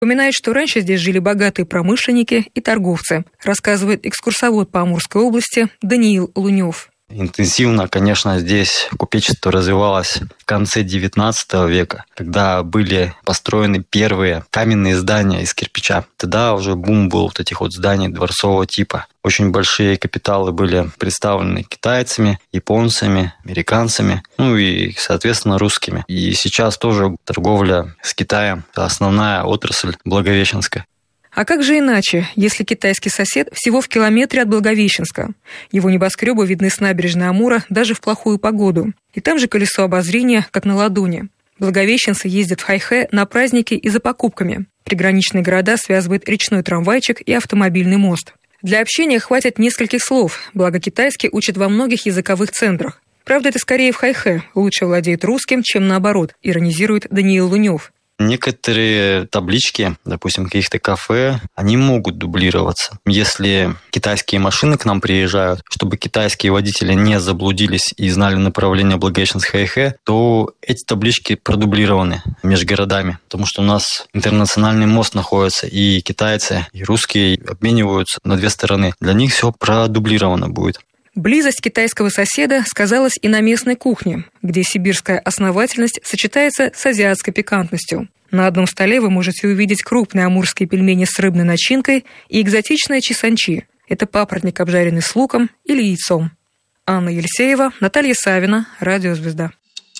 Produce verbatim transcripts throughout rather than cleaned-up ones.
Упоминает, что раньше здесь жили богатые промышленники и торговцы, рассказывает экскурсовод по Амурской области Даниил Лунев. Интенсивно, конечно, здесь купечество развивалось в конце девятнадцатого века, когда были построены первые каменные здания из кирпича. Тогда уже бум был вот этих вот зданий дворцового типа. Очень большие капиталы были представлены китайцами, японцами, американцами, ну и, соответственно, русскими. И сейчас тоже торговля с Китаем – основная отрасль Благовещенска. А как же иначе, если китайский сосед всего в километре от Благовещенска? Его небоскребы видны с набережной Амура даже в плохую погоду. И там же колесо обозрения, как на ладони. Благовещенцы ездят в Хайхэ на праздники и за покупками. Приграничные города связывает речной трамвайчик и автомобильный мост. Для общения хватит нескольких слов, благо китайский учат во многих языковых центрах. Правда, это скорее в Хайхэ лучше владеет русским, чем наоборот, иронизирует Даниил Лунев. Некоторые таблички, допустим, каких-то кафе, они могут дублироваться. Если китайские машины к нам приезжают, чтобы китайские водители не заблудились и знали направление Благовещенск-Хайхэ, то эти таблички продублированы между городами, потому что у нас интернациональный мост находится, и китайцы, и русские обмениваются на две стороны. Для них все продублировано будет. Близость китайского соседа сказалась и на местной кухне, где сибирская основательность сочетается с азиатской пикантностью. На одном столе вы можете увидеть крупные амурские пельмени с рыбной начинкой и экзотичное чисанчи. Это папоротник, обжаренный с луком или яйцом. Анна Елисеева, Наталья Савина, Радио Звезда.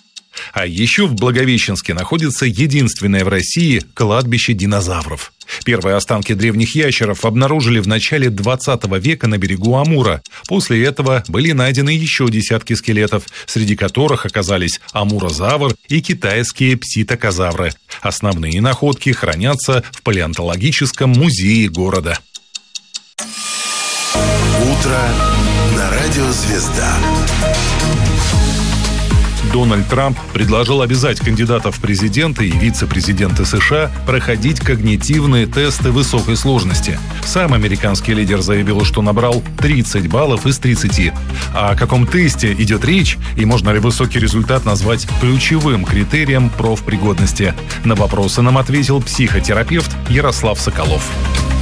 А еще в Благовещенске находится единственное в России кладбище динозавров. Первые останки древних ящеров обнаружили в начале двадцатого века на берегу Амура. После этого были найдены еще десятки скелетов, среди которых оказались амурозавр и китайские пситокозавры. Основные находки хранятся в палеонтологическом музее города. Утро на Радио Звезда. Дональд Трамп предложил обязать кандидатов в президенты и вице-президенты США проходить когнитивные тесты высокой сложности. Сам американский лидер заявил, что набрал тридцать баллов из тридцати. А о каком тесте идет речь и можно ли высокий результат назвать ключевым критерием профпригодности? На вопросы нам ответил психотерапевт Ярослав Соколов.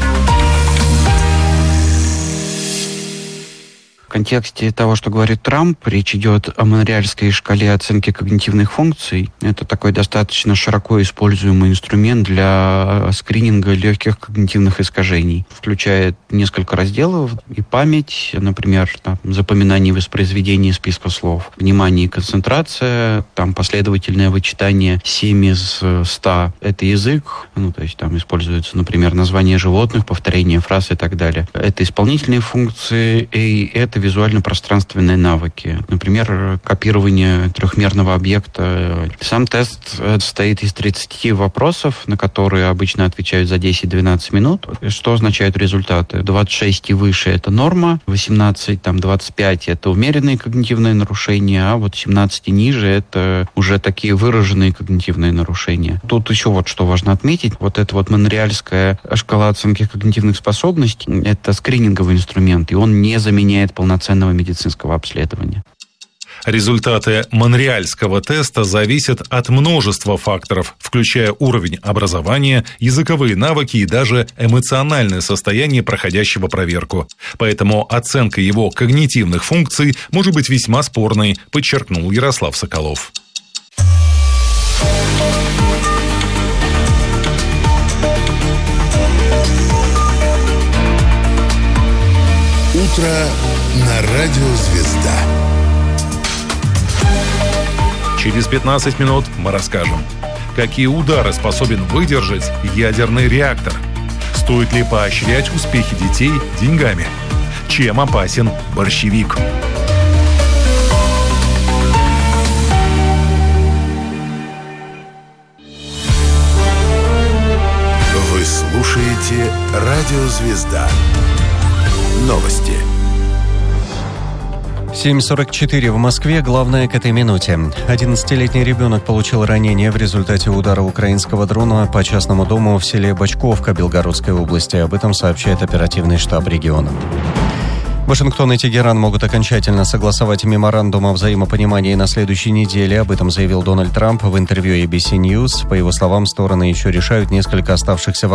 В контексте того, что говорит Трамп, речь идет о монреальской шкале оценки когнитивных функций. Это такой достаточно широко используемый инструмент для скрининга легких когнитивных искажений. Включает несколько разделов: и память, например, там, запоминание и воспроизведение списка слов, внимание и концентрация, там последовательное вычитание семь из ста. Это язык, ну, то есть там используется, например, название животных, повторение фраз и так далее. Это исполнительные функции, и это визуально-пространственные навыки. Например, копирование трехмерного объекта. Сам тест состоит из тридцати вопросов, на которые обычно отвечают за десять-двенадцать минут. Что означают результаты? двадцать шесть и выше – это норма, восемнадцать, там, двадцать пять – это умеренные когнитивные нарушения, а вот семнадцать и ниже – это уже такие выраженные когнитивные нарушения. Тут еще вот что важно отметить. Вот эта вот монреальская шкала оценки когнитивных способностей – это скрининговый инструмент, и он не заменяет полноценного полноценного медицинского обследования. Результаты монреальского теста зависят от множества факторов, включая уровень образования, языковые навыки и даже эмоциональное состояние проходящего проверку. Поэтому оценка его когнитивных функций может быть весьма спорной, подчеркнул Ярослав Соколов. Утро на Радио Звезда. Через пятнадцать минут мы расскажем, какие удары способен выдержать ядерный реактор, стоит ли поощрять успехи детей деньгами, чем опасен борщевик. Вы слушаете Радио Звезда. Новости. семь сорок четыре в Москве. Главное к этой минуте. одиннадцатилетний ребенок получил ранение в результате удара украинского дрона по частному дому в селе Бочковка Белгородской области. Об этом сообщает оперативный штаб региона. Вашингтон и Тегеран могут окончательно согласовать меморандум о взаимопонимании на следующей неделе. Об этом заявил Дональд Трамп в интервью эй би си News. По его словам, стороны еще решают несколько оставшихся вопросов.